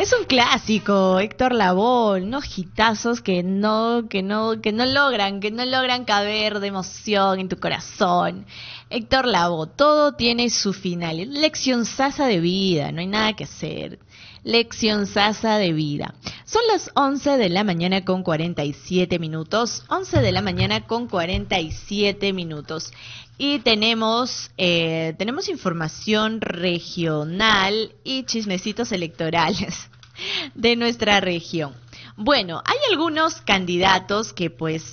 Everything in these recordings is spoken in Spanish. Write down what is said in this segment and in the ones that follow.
Es un clásico, Héctor Lavoe, unos hitazos que no logran caber de emoción en tu corazón. Héctor Lavoe, todo tiene su final. Lección sasa de vida, no hay nada que hacer. Lección sasa de vida. Son las 11 de la mañana con 47 minutos. 11 de la mañana con 47 minutos. Y tenemos información regional y chismecitos electorales de nuestra región. Bueno, hay algunos candidatos que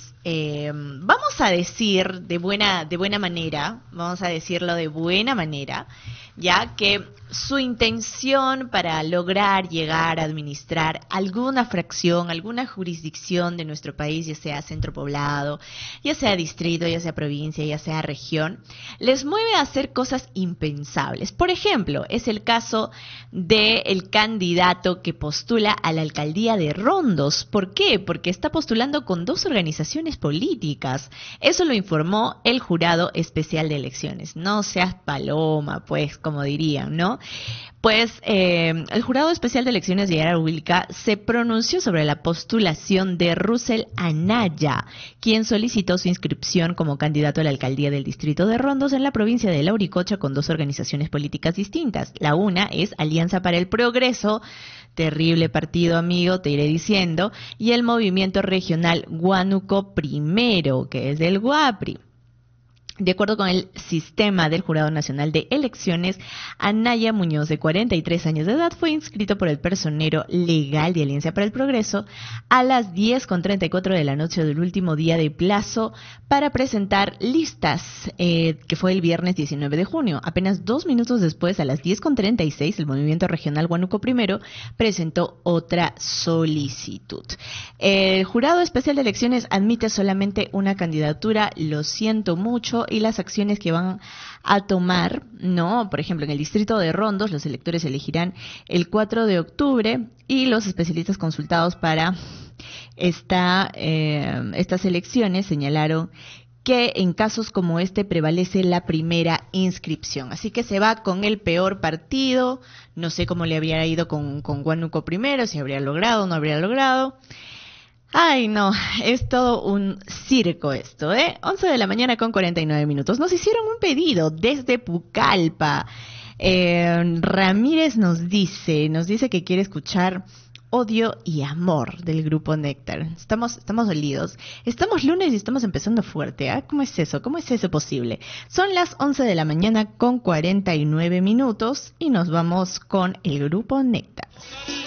vamos a decir de buena manera, vamos a decirlo de buena manera, ya que su intención para lograr llegar a administrar alguna fracción, alguna jurisdicción de nuestro país, ya sea centro poblado, ya sea distrito, ya sea provincia, ya sea región, les mueve a hacer cosas impensables. Por ejemplo, es el caso del candidato que postula a la alcaldía de Rondos. ¿Por qué? Porque está postulando con 2 organizaciones políticas. Eso lo informó el Jurado Especial de Elecciones. No seas paloma, pues, como dirían, ¿no? Pues el Jurado Especial de Elecciones de Yarawilca se pronunció sobre la postulación de Russell Anaya, quien solicitó su inscripción como candidato a la alcaldía del distrito de Rondos en la provincia de Lauricocha con 2 organizaciones políticas distintas. La una es Alianza para el Progreso, terrible partido, amigo, te iré diciendo, y el Movimiento Regional Huánuco Primero, que es del Guapri. De acuerdo con el sistema del Jurado Nacional de Elecciones, Anaya Muñoz, de 43 años de edad, fue inscrito por el personero legal de Alianza para el Progreso a las 10:34 de la noche del último día de plazo para presentar listas, que fue el viernes 19 de junio. Apenas 2 minutos después, a las 10:36, el Movimiento Regional Huánuco Primero presentó otra solicitud. El Jurado Especial de Elecciones admite solamente una candidatura, lo siento mucho, y las acciones que van a tomar, ¿no? Por ejemplo, en el distrito de Rondos, los electores elegirán el 4 de octubre y los especialistas consultados para estas elecciones señalaron que en casos como este prevalece la primera inscripción. Así que se va con el peor partido. No sé cómo le habría ido con Huánuco Primero, si habría logrado o no habría logrado. Ay, no, es todo un circo esto, ¿eh? 11 de la mañana con 49 minutos. Nos hicieron un pedido desde Pucallpa. Ramírez nos dice que quiere escuchar Odio y Amor del grupo Néctar. Estamos dolidos. Estamos lunes y estamos empezando fuerte, ¿eh? ¿Cómo es eso? ¿Cómo es eso posible? Son las 11 de la mañana con 49 minutos y nos vamos con el grupo Néctar.